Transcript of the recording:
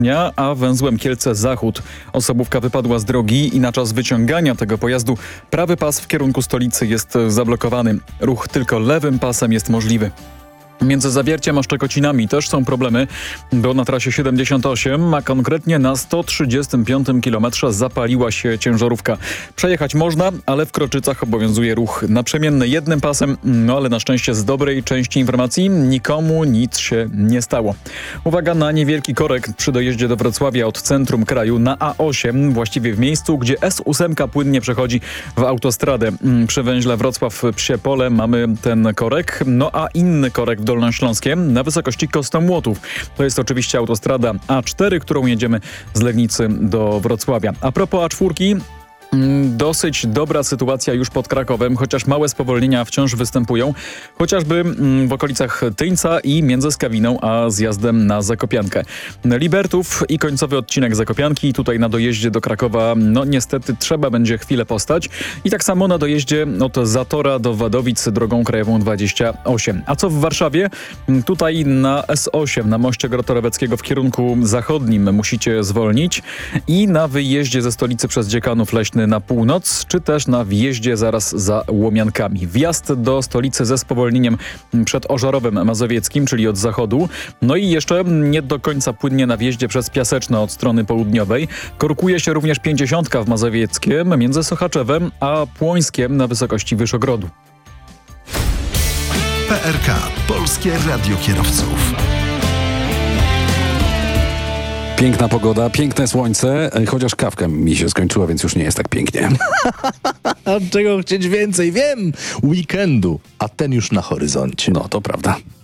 a węzłem Kielce Zachód. Osobówka wypadła z drogi i na czas wyciągania tego pojazdu prawy pas w kierunku stolicy jest zablokowany. Ruch tylko lewym pasem jest możliwy. Między Zawierciem a Szczekocinami też są problemy, bo na trasie 78, a konkretnie na 135 kilometrze zapaliła się ciężarówka. Przejechać można, ale w Kroczycach obowiązuje ruch naprzemienny jednym pasem, ale na szczęście z dobrej części informacji nikomu nic się nie stało. Uwaga na niewielki korek przy dojeździe do Wrocławia od centrum kraju na A8, właściwie w miejscu, gdzie S8 płynnie przechodzi w autostradę. Przy węźle Wrocław-Psie Pole mamy ten korek, a inny korek w Dolnośląskie na wysokości Kostomłotów. To jest oczywiście autostrada A4, którą jedziemy z Legnicy do Wrocławia. A propos A4, dosyć dobra sytuacja już pod Krakowem, chociaż małe spowolnienia wciąż występują, chociażby w okolicach Tyńca i między Skawiną a zjazdem na Zakopiankę. Libertów i końcowy odcinek Zakopianki, tutaj na dojeździe do Krakowa, niestety trzeba będzie chwilę postać. I tak samo na dojeździe od Zatora do Wadowic drogą krajową 28. A co w Warszawie? Tutaj na S8, na moście Grotoroweckiego w kierunku zachodnim musicie zwolnić i na wyjeździe ze stolicy przez Dziekanów Leśny na północ, czy też na wjeździe zaraz za Łomiankami. Wjazd do stolicy ze spowolnieniem przed Ożarowem Mazowieckim, czyli od zachodu. I jeszcze nie do końca płynnie na wjeździe przez Piaseczno od strony południowej. Korkuje się również 50 w Mazowieckiem między Sochaczewem a Płońskiem na wysokości Wyszogrodu. PRK. Polskie Radio Kierowców. Piękna pogoda, piękne słońce, chociaż kawka mi się skończyła, więc już nie jest tak pięknie. A czego chcieć więcej? Wiem! Weekendu, a ten już na horyzoncie. No, to prawda.